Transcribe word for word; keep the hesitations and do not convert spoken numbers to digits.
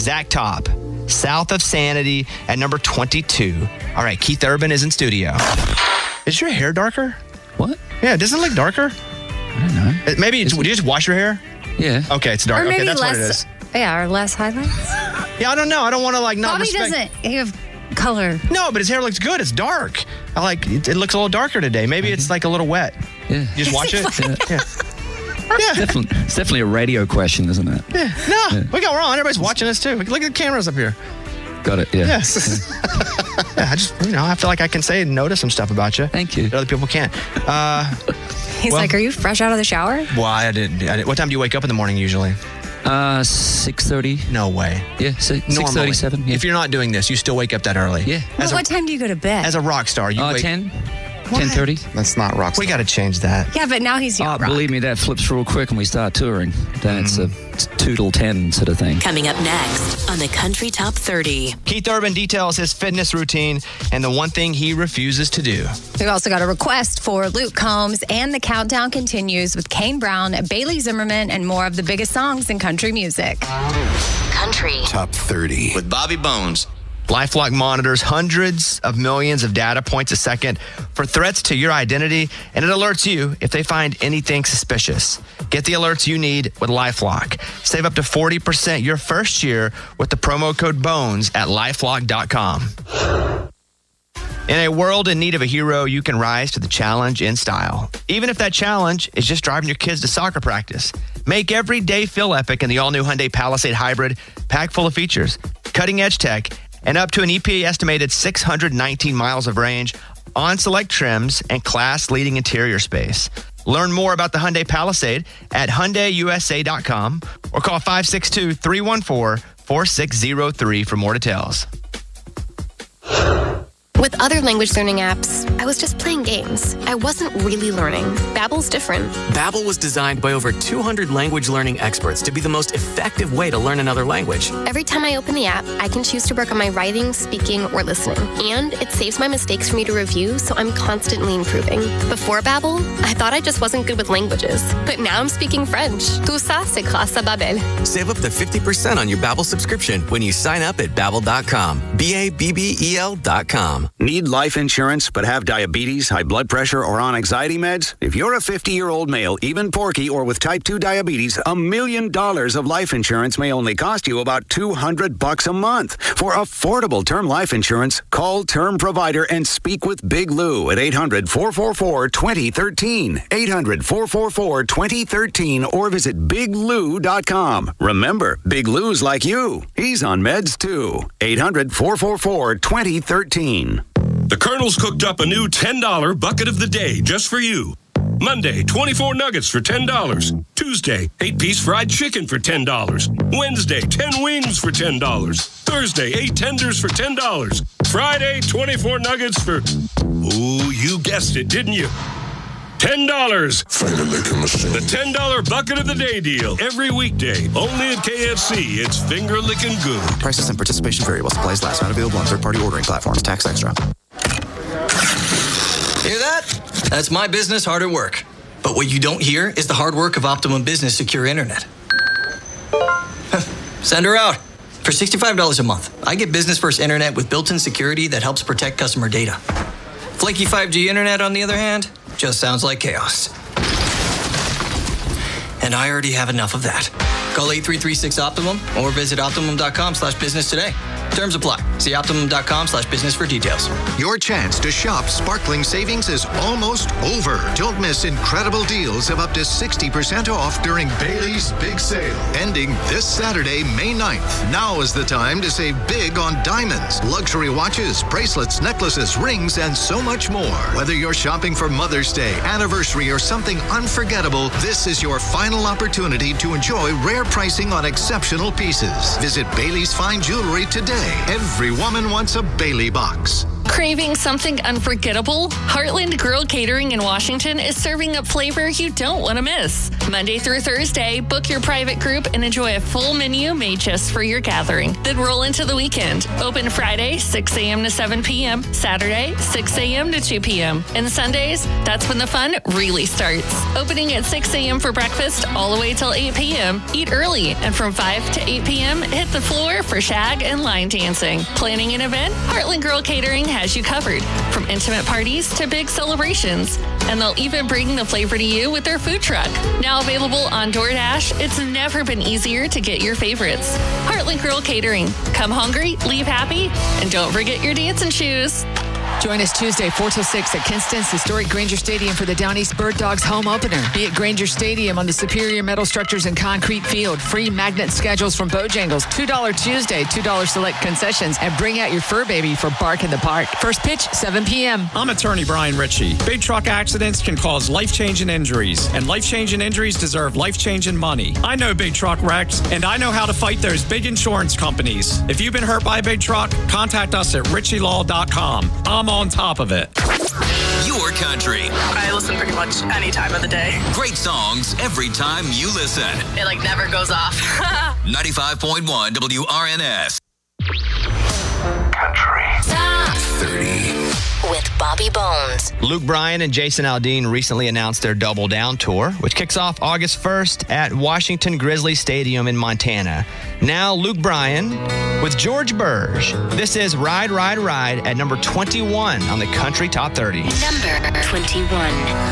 Zach Top, South of Sanity at number twenty-two. All right, Keith Urban is in studio. Is your hair darker? What? Yeah, doesn't it look darker? I don't know. Maybe it's, did you just wash your hair? Yeah. Okay, it's dark. Or maybe okay, that's less, what it is. Yeah, or less highlights. Yeah, I don't know. I don't want to like not Bobby respect. doesn't have color. No, but his hair looks good. It's dark. I like it. It looks a little darker today. Maybe it's like a little wet. Yeah. You just watch it. Yeah. Yeah. Yeah. Definitely, it's definitely a radio question, isn't it? Yeah. No, Yeah. we got wrong. Everybody's watching us too. Look at the cameras up here. Got it. Yeah. Yes. Yeah, I just, you know, I feel like I can say and notice some stuff about you. Thank you. That other people can't. Uh, He's well, like, are you fresh out of the shower? well, I didn't, I didn't. What time do you wake up in the morning usually? Uh, six thirty. No way. Yeah, six Normally. thirty-seven. Yeah. If you're not doing this, you still wake up that early. Yeah. Well, As a, what time do you go to bed? as a rock star, you Uh, wake. ten. What? Ten thirty. That's not rock We got to change that. yeah, but now he's Oh, yacht rock. believe me, that flips real quick when we start touring. Then it's a two till ten sort of thing. Coming up next on the Country Top thirty. Keith Urban details his fitness routine and the one thing he refuses to do. We've also got a request for Luke Combs, and the countdown continues with Kane Brown, Bailey Zimmerman, and more of the biggest songs in country music. Country Top thirty. With Bobby Bones. LifeLock monitors hundreds of millions of data points a second for threats to your identity, and it alerts you if they find anything suspicious. Get the alerts you need with LifeLock. Save up to forty percent your first year with the promo code BONES at lifelock dot com. In a world in need of a hero, you can rise to the challenge in style. Even if that challenge is just driving your kids to soccer practice. Make every day feel epic in the all-new Hyundai Palisade Hybrid, packed full of features, cutting-edge tech, and up to an E P A estimated six hundred nineteen miles of range on select trims and class-leading interior space. Learn more about the Hyundai Palisade at Hyundai U S A dot com or call five six two, three one four, four six zero three for more details. With other language learning apps, I was just playing games. I wasn't really learning. Babbel's different. Babbel was designed by over two hundred language learning experts to be the most effective way to learn another language. Every time I open the app, I can choose to work on my writing, speaking, or listening. And it saves my mistakes for me to review, so I'm constantly improving. Before Babbel, I thought I just wasn't good with languages. But now I'm speaking French. Tout ça, c'est grâce à Babbel. Save up to fifty percent on your Babbel subscription when you sign up at babbel dot com. B A B B E L dot com. Need life insurance but have diabetes, high blood pressure, or on anxiety meds? If you're a fifty-year-old male, even porky, or with type two diabetes, a million dollars of life insurance may only cost you about two hundred bucks a month. For affordable term life insurance, call Term Provider and speak with Big Lou at eight hundred, four four four, two zero one three, eight hundred, four four four, two zero one three, or visit big lou dot com. Remember, Big Lou's like you. He's on meds too. eight hundred, four four four, two zero one three. The Colonel's cooked up a new ten dollar bucket of the day just for you. Monday, twenty-four nuggets for ten dollars. Tuesday, eight-piece fried chicken for ten dollars. Wednesday, ten wings for ten dollars. Thursday, eight tenders for ten dollars. Friday, twenty-four nuggets for, ooh, you guessed it, didn't you? ten dollars. Finger licking machine. The ten dollar bucket of the day deal. Every weekday. Only at K F C. It's finger licking good. Prices and participation vary while supplies last. Not available on third-party ordering platforms. Tax extra. Hear that? That's my business hard at work. But what you don't hear is the hard work of Optimum Business Secure Internet. Send her out. For sixty-five dollars a month, I get business first internet with built-in security that helps protect customer data. Flaky five G internet, on the other hand, just sounds like chaos. And I already have enough of that. Call eight three three six Optimum or visit optimum dot com slash business today. Terms apply. See optimum dot com slash business for details. Your chance to shop sparkling savings is almost over. Don't miss incredible deals of up to sixty percent off during Bailey's Big Sale, ending this Saturday, May ninth. Now is the time to save big on diamonds, luxury watches, bracelets, necklaces, rings, and so much more. Whether you're shopping for Mother's Day, anniversary, or something unforgettable, this is your final opportunity to enjoy rare pricing on exceptional pieces. Visit Bailey's Fine Jewelry today. Every woman wants a Bailey box. Craving something unforgettable? Heartland Grill Catering in Washington is serving up flavor you don't want to miss. Monday through Thursday, book your private group and enjoy a full menu made just for your gathering. Then roll into the weekend. Open Friday, six a.m. to seven p.m., Saturday, six a.m. to two p.m., and Sundays, that's when the fun really starts. Opening at six a.m. for breakfast all the way till eight p.m. Eat early, and from five to eight p.m., hit the floor for shag and line dancing. Planning an event? Heartland Grill Catering has you covered, from intimate parties to big celebrations. And they'll even bring the flavor to you with their food truck. Now available on DoorDash, it's never been easier to get your favorites. Heartland Grill Catering. Come hungry, leave happy, and don't forget your dancing shoes. Join us Tuesday, four till six at Kinston's historic Granger Stadium for the Down East Bird Dogs home opener. Be at Granger Stadium on the superior metal structures and concrete field. Free magnet schedules from Bojangles. two dollars Tuesday, two dollars select concessions. And bring out your fur baby for Bark in the Park. First pitch, seven p.m. I'm attorney Brian Ritchie. Big truck accidents can cause life-changing injuries, and life-changing injuries deserve life-changing money. I know big truck wrecks, and I know how to fight those big insurance companies. If you've been hurt by a big truck, contact us at ritchie law dot com. I'm on top of it. Your country. I listen pretty much any time of the day. Great songs every time you listen. It like never goes off. ninety-five point one W R N S. Country. Top thirty. with Bobby Bones. Luke Bryan and Jason Aldean recently announced their Double Down Tour, which kicks off August first at Washington Grizzly Stadium in Montana. Now, Luke Bryan with George Burge. This is Ride, Ride, Ride at number twenty-one on the Country Top thirty. Number twenty-one.